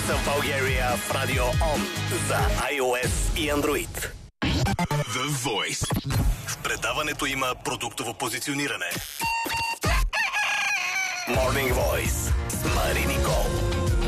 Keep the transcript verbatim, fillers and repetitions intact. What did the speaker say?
Voice of Bulgaria в Radio On за iOS и Android. The Voice. В предаването има продуктово позициониране. Morning Voice с Мари Никол.